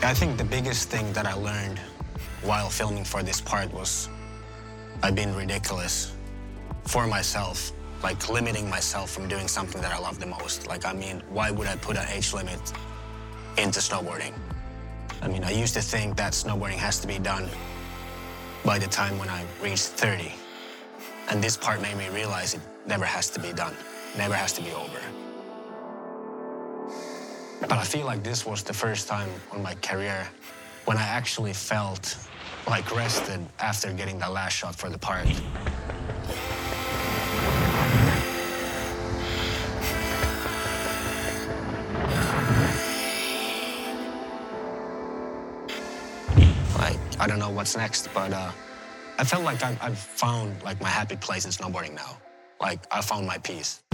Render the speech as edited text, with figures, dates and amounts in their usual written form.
I think the biggest thing that I learned while filming for this part was I've been ridiculous for myself, like limiting myself from doing something that I love the most. Like, I mean, why would I put an age limit into snowboarding? I mean, I used to think that snowboarding has to be done by the time when I reached 30. And this part made me realize it never has to be done, never has to be over. But I feel like this was the first time in my career when I actually felt like rested after getting that last shot for the part. Like, I don't know what's next, but I felt like I've found like my happy place in snowboarding now. Like, I found my peace.